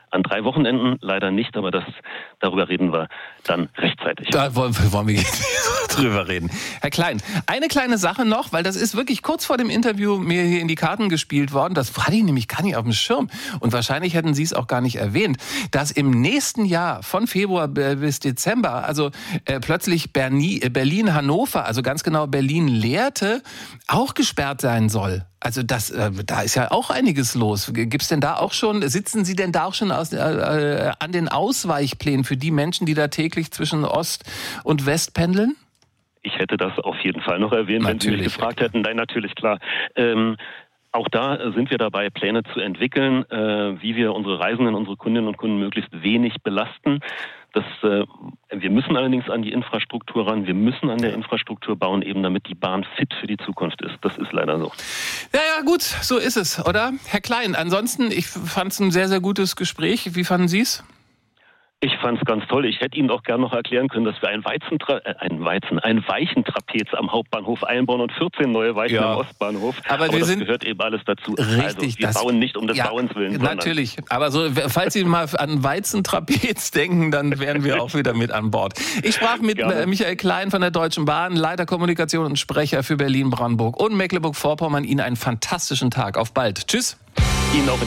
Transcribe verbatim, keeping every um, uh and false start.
An drei Wochenenden leider nicht, aber das, darüber reden wir dann rechtzeitig. Da wollen wir, wollen wir jetzt drüber reden. Herr Klein, eine kleine Sache noch, weil das ist wirklich kurz vor dem Interview mir hier in die Karten gespielt worden. Das hatte ich nämlich gar nicht auf dem Schirm. Und wahrscheinlich hätten Sie es auch gar nicht erwähnt, dass im nächsten Jahr von Februar bis Dezember, also äh, plötzlich Berni, äh, Berlin-Hannover, also ganz genau Berlin-Lehrte, auch gesperrt sein soll. Also das, äh, da ist ja auch einiges los. Gibt's denn da auch schon, sitzen Sie denn da auch schon aus, äh, äh, an den Ausweichplänen für die Menschen, die da täglich zwischen Ost und West pendeln? Ich hätte das auf jeden Fall noch erwähnt, natürlich, wenn Sie mich gefragt hätten. Nein, natürlich, klar. Ähm, Auch da sind wir dabei, Pläne zu entwickeln, äh, wie wir unsere Reisenden, unsere Kundinnen und Kunden möglichst wenig belasten. Das, äh, wir müssen allerdings an die Infrastruktur ran. Wir müssen an der Infrastruktur bauen, eben damit die Bahn fit für die Zukunft ist. Das ist leider so. Ja, ja, gut, so ist es, oder? Herr Klein, ansonsten, ich fand es ein sehr, sehr gutes Gespräch. Wie fanden Sie es? Ich fand es ganz toll. Ich hätte Ihnen auch gerne noch erklären können, dass wir ein Weizentra- äh, ein Weizen, ein Weichentrapez am Hauptbahnhof einbauen und vierzehn neue Weichen ja. am Ostbahnhof. Aber, Aber wir das sind gehört eben alles dazu. Richtig, also, wir das, bauen nicht um des ja, Bauens willen. Natürlich. Aber so, falls Sie mal an Weizentrapez denken, dann wären wir auch wieder mit an Bord. Ich sprach mit Gerne. Michael Klein von der Deutschen Bahn, Leiter Kommunikation und Sprecher für Berlin-Brandenburg und Mecklenburg-Vorpommern. Ihnen einen fantastischen Tag. Auf bald. Tschüss. Ihnen auch.